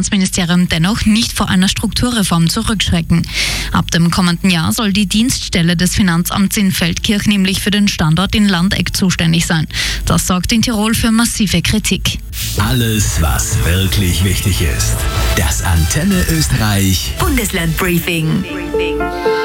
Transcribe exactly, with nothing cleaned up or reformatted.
Finanzministerium dennoch nicht vor einer Strukturreform zurückschrecken. Ab dem kommenden Jahr soll die Dienststelle des Finanzamts in Feldkirch nämlich für den Standort in Landeck zuständig sein. Das sorgt in Tirol für massive Kritik. Alles, was wirklich wichtig ist. Das Antenne Österreich Bundesland Briefing.